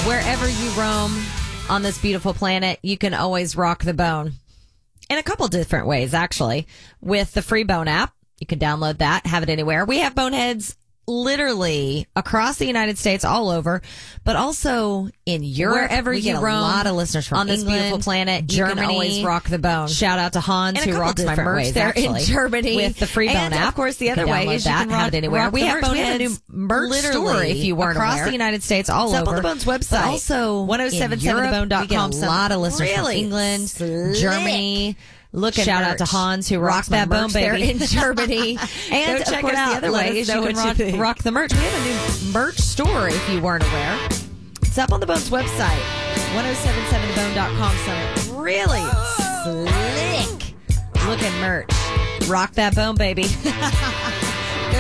Wherever you roam on this beautiful planet, you can always rock the bone. In a couple different ways, actually. With the free Bone app, you can download that, have it anywhere. We have Boneheads literally across the United States, all over, but also in Europe. Wherever you roam, a lot of listeners from on England, this beautiful planet, Germany, you can always rock the bone. Shout out to Hans, who rocks my merch there in Germany with the free Bone app. Of course, the other way is you can have it anywhere. We have Boneheads, a new merch store, if you weren't across the United States, all over. Up on the Bones website. But also 1077thebone.com. A lot of listeners from England, Germany. Shout out to Hans, who rocks that bone baby in Germany. And of course, the other way is you can rock the merch. We have a new merch store, if you weren't aware. It's up on the Bones website, 1077thebone.com. Some really slick looking merch. Rock that bone, baby.